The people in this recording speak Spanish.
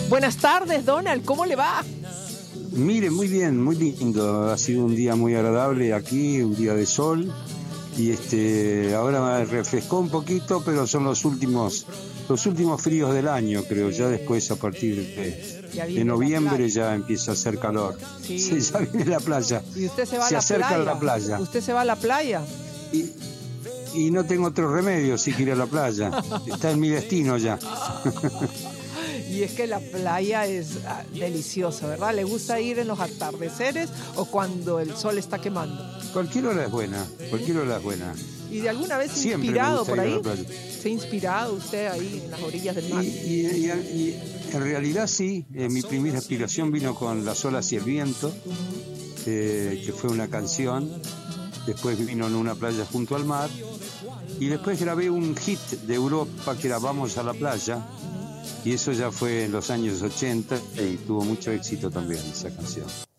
Buenas tardes, Donald, ¿cómo le va? Mire, muy bien, muy lindo. Ha sido un día muy agradable aquí, un día de sol. Y ahora me refrescó un poquito, pero son los últimos fríos del año, creo. Ya después, a partir de noviembre, ya empieza a hacer calor. Sí. Sí, ya viene la playa. ¿Y usted se va a la acerca playa? la playa. ¿Usted se va a la playa? Y no tengo otro remedio si quiero ir a la playa. Está en mi destino ya. Y es que la playa es deliciosa, ¿verdad? ¿Le gusta ir en los atardeceres o cuando el sol está quemando? Cualquier hora es buena, cualquier hora es buena. ¿Y de alguna vez Siempre inspirado me gusta por ir a ahí? la playa. ¿Se ha inspirado usted ahí en las orillas del mar? Y en realidad sí, mi primera inspiración vino con Las olas y el viento, que fue una canción. Después vino en una playa junto al mar. Y después grabé un hit de Europa que era Vamos a la playa. Y eso ya fue en los años 80 y tuvo mucho éxito también esa canción.